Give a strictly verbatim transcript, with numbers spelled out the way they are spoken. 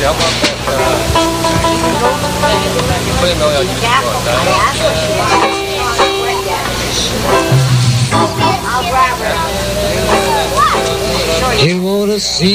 小宝宝的，我也没有要去做的。You wanna see